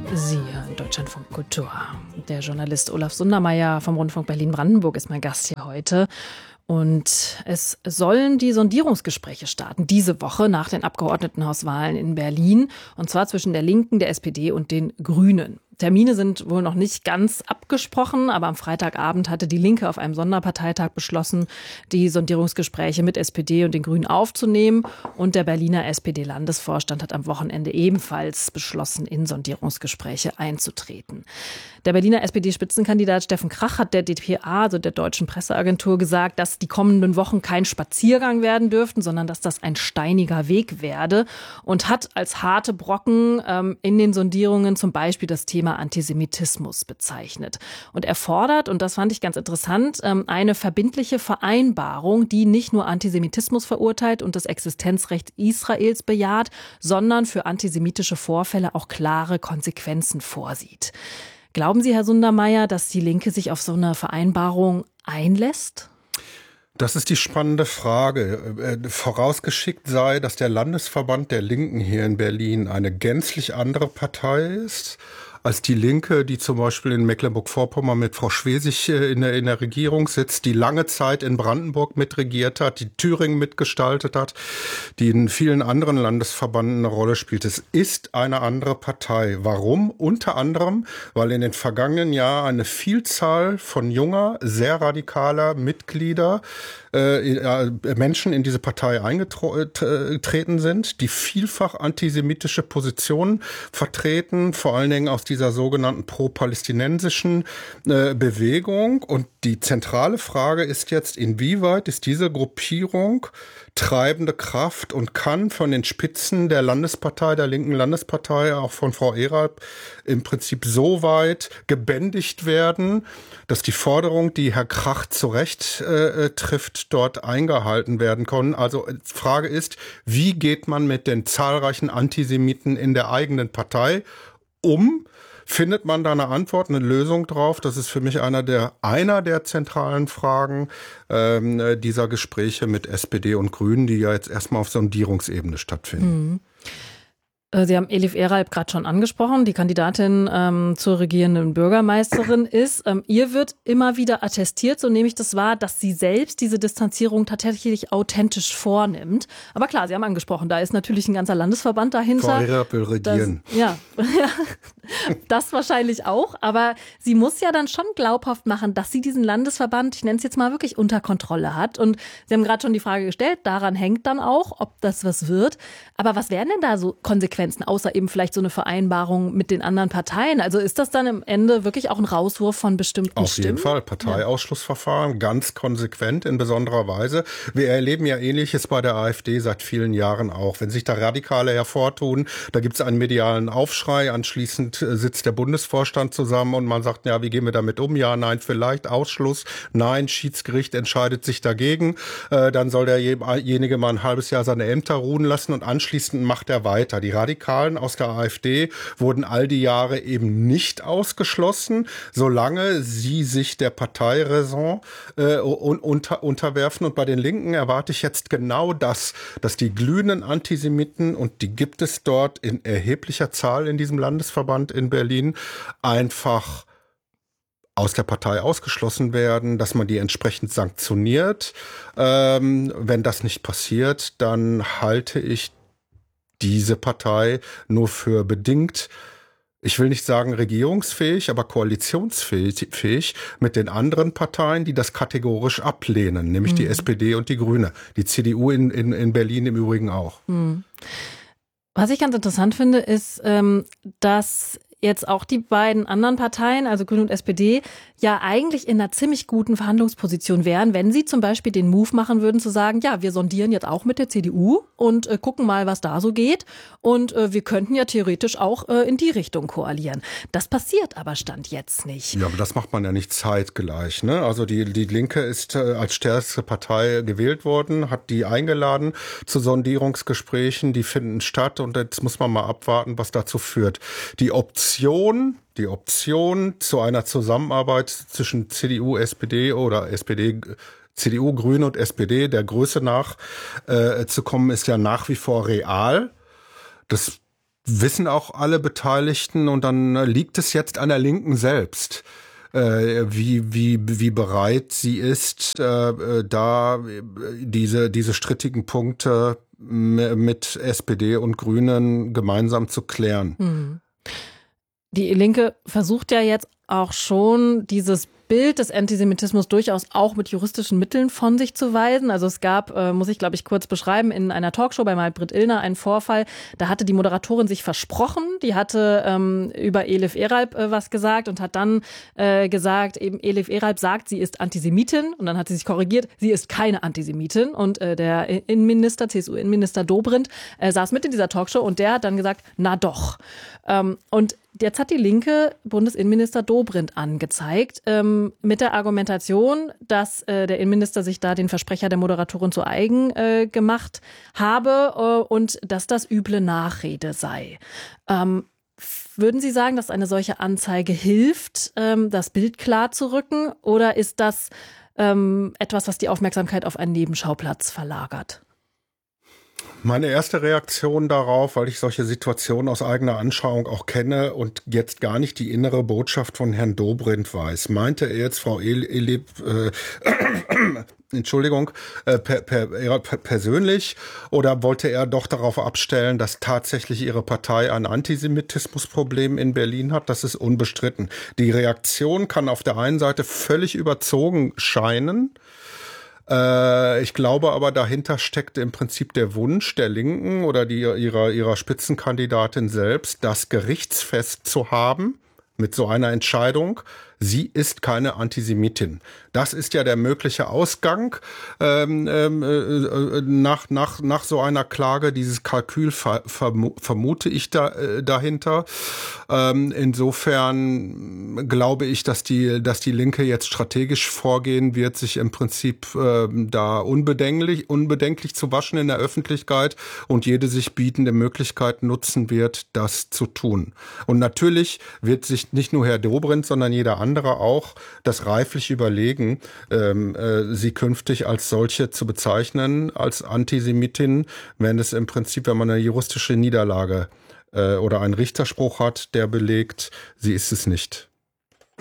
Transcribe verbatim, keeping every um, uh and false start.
Sie hören Deutschlandfunk Kultur. Der Journalist Olaf Sundermeier vom Rundfunk Berlin-Brandenburg ist mein Gast hier heute. Und es sollen die Sondierungsgespräche starten, diese Woche nach den Abgeordnetenhauswahlen in Berlin. Und zwar zwischen der Linken, der S P D und den Grünen. Termine sind wohl noch nicht ganz abgesprochen, aber am Freitagabend hatte die Linke auf einem Sonderparteitag beschlossen, die Sondierungsgespräche mit S P D und den Grünen aufzunehmen. Und der Berliner S P D-Landesvorstand hat am Wochenende ebenfalls beschlossen, in Sondierungsgespräche einzutreten. Der Berliner S P D-Spitzenkandidat Steffen Krach hat der D P A, also der Deutschen Presseagentur, gesagt, dass die kommenden Wochen kein Spaziergang werden dürften, sondern dass das ein steiniger Weg werde. Und hat als harte Brocken ähm, in den Sondierungen zum Beispiel das Thema Antisemitismus bezeichnet. Und er fordert, und das fand ich ganz interessant, eine verbindliche Vereinbarung, die nicht nur Antisemitismus verurteilt und das Existenzrecht Israels bejaht, sondern für antisemitische Vorfälle auch klare Konsequenzen vorsieht. Glauben Sie, Herr Sundermeier, dass die Linke sich auf so eine Vereinbarung einlässt? Das ist die spannende Frage. Vorausgeschickt sei, dass der Landesverband der Linken hier in Berlin eine gänzlich andere Partei ist als die Linke, die zum Beispiel in Mecklenburg-Vorpommern mit Frau Schwesig in der, in der Regierung sitzt, die lange Zeit in Brandenburg mitregiert hat, die Thüringen mitgestaltet hat, die in vielen anderen Landesverbanden eine Rolle spielt. Es ist eine andere Partei. Warum? Unter anderem, weil in den vergangenen Jahren eine Vielzahl von junger, sehr radikaler Mitglieder, äh, Menschen in diese Partei eingetreten sind, die vielfach antisemitische Positionen vertreten, vor allen Dingen aus dieser sogenannten pro-palästinensischen äh, Bewegung. Und die zentrale Frage ist jetzt, inwieweit ist diese Gruppierung treibende Kraft und kann von den Spitzen der Landespartei, der linken Landespartei, auch von Frau Eralb, im Prinzip so weit gebändigt werden, dass die Forderung, die Herr Krach zu Recht äh, trifft, dort eingehalten werden können. Also die Frage ist, wie geht man mit den zahlreichen Antisemiten in der eigenen Partei um? Findet man da eine Antwort, eine Lösung drauf? Das ist für mich einer der, einer der zentralen Fragen ähm, dieser Gespräche mit S P D und Grünen, die ja jetzt erstmal auf Sondierungsebene stattfinden. Mhm. Sie haben Elif Eralb gerade schon angesprochen, die Kandidatin ähm, zur regierenden Bürgermeisterin ist. Ähm, ihr wird immer wieder attestiert, so nehme ich das wahr, dass sie selbst diese Distanzierung tatsächlich authentisch vornimmt. Aber klar, Sie haben angesprochen, da ist natürlich ein ganzer Landesverband dahinter. Frau Eralb will regieren. Das, ja, das wahrscheinlich auch. Aber sie muss ja dann schon glaubhaft machen, dass sie diesen Landesverband, ich nenne es jetzt mal wirklich, unter Kontrolle hat. Und Sie haben gerade schon die Frage gestellt, daran hängt dann auch, ob das was wird. Aber was wären denn da so Konsequenzen? Außer eben vielleicht so eine Vereinbarung mit den anderen Parteien. Also ist das dann am Ende wirklich auch ein Rauswurf von bestimmten Auf Stimmen? jeden Fall. Parteiausschlussverfahren, ja. Ganz konsequent in besonderer Weise. Wir erleben ja Ähnliches bei der AfD seit vielen Jahren auch. Wenn sich da Radikale hervortun, da gibt es einen medialen Aufschrei. Anschließend sitzt der Bundesvorstand zusammen und man sagt, ja, wie gehen wir damit um? Ja, nein, vielleicht Ausschluss. Nein, Schiedsgericht entscheidet sich dagegen. Äh, dann soll derjenige mal ein halbes Jahr seine Ämter ruhen lassen und anschließend macht er weiter. Die Radikalen aus der AfD wurden all die Jahre eben nicht ausgeschlossen, solange sie sich der Parteiräson äh, unter, unterwerfen. Und bei den Linken erwarte ich jetzt genau das, dass die glühenden Antisemiten, und die gibt es dort in erheblicher Zahl in diesem Landesverband in Berlin, einfach aus der Partei ausgeschlossen werden, dass man die entsprechend sanktioniert. Ähm, wenn das nicht passiert, dann halte ich diese Partei nur für bedingt, ich will nicht sagen regierungsfähig, aber koalitionsfähig mit den anderen Parteien, die das kategorisch ablehnen, nämlich mhm. die S P D und die Grüne. Die C D U in, in, in Berlin im Übrigen auch. Mhm. Was ich ganz interessant finde, ist, dass jetzt auch die beiden anderen Parteien, also Grüne und S P D, ja eigentlich in einer ziemlich guten Verhandlungsposition wären, wenn sie zum Beispiel den Move machen würden, zu sagen, ja, wir sondieren jetzt auch mit der C D U und äh, gucken mal, was da so geht. Und äh, wir könnten ja theoretisch auch äh, in die Richtung koalieren. Das passiert aber Stand jetzt nicht. Ja, aber das macht man ja nicht zeitgleich, ne? Also die, die Linke ist äh, als stärkste Partei gewählt worden, hat die eingeladen zu Sondierungsgesprächen, die finden statt und jetzt muss man mal abwarten, was dazu führt. Die Option Die Option zu einer Zusammenarbeit zwischen C D U, S P D oder S P D, C D U, Grüne und S P D der Größe nach äh, zu kommen, ist ja nach wie vor real. Das wissen auch alle Beteiligten und dann liegt es jetzt an der Linken selbst, äh, wie, wie, wie bereit sie ist, äh, da diese, diese strittigen Punkte mit S P D und Grünen gemeinsam zu klären. Hm. Die Linke versucht ja jetzt auch schon, dieses Bild des Antisemitismus durchaus auch mit juristischen Mitteln von sich zu weisen. Also es gab, äh, muss ich glaube ich kurz beschreiben, in einer Talkshow bei Maybrit Illner einen Vorfall, da hatte die Moderatorin sich versprochen, die hatte ähm, über Elif Eralp äh, was gesagt und hat dann äh, gesagt, eben Elif Eralp sagt, sie ist Antisemitin und dann hat sie sich korrigiert, sie ist keine Antisemitin und äh, der Innenminister, C S U-Innenminister Dobrindt äh, saß mit in dieser Talkshow und der hat dann gesagt, na doch. Ähm, und jetzt hat die Linke Bundesinnenminister Dobrindt angezeigt, ähm, mit der Argumentation, dass äh, der Innenminister sich da den Versprecher der Moderatorin zu eigen äh, gemacht habe äh, und dass das üble Nachrede sei. Ähm, würden Sie sagen, dass eine solche Anzeige hilft, ähm, das Bild klar zu rücken, oder ist das ähm, etwas, was die Aufmerksamkeit auf einen Nebenschauplatz verlagert? Meine erste Reaktion darauf, weil ich solche Situationen aus eigener Anschauung auch kenne und jetzt gar nicht die innere Botschaft von Herrn Dobrindt weiß, meinte er jetzt Frau Elip, äh, Entschuldigung, äh, per, per, per, persönlich, oder wollte er doch darauf abstellen, dass tatsächlich ihre Partei ein Antisemitismusproblem in Berlin hat? Das ist unbestritten. Die Reaktion kann auf der einen Seite völlig überzogen scheinen. Ich glaube aber, dahinter steckt im Prinzip der Wunsch der Linken oder die, ihrer, ihrer Spitzenkandidatin selbst, das gerichtsfest zu haben mit so einer Entscheidung. Sie ist keine Antisemitin. Das ist ja der mögliche Ausgang ähm, äh, nach, nach, nach so einer Klage. Dieses Kalkül ver, verm, vermute ich da, äh, dahinter. Ähm, insofern glaube ich, dass die, dass die Linke jetzt strategisch vorgehen wird, sich im Prinzip äh, da unbedenklich, unbedenklich zu waschen in der Öffentlichkeit und jede sich bietende Möglichkeit nutzen wird, das zu tun. Und natürlich wird sich nicht nur Herr Dobrindt, sondern jeder andere andere auch das reiflich überlegen, ähm, äh, sie künftig als solche zu bezeichnen, als Antisemitin, wenn es im Prinzip, wenn man eine juristische Niederlage äh, oder einen Richterspruch hat, der belegt, sie ist es nicht.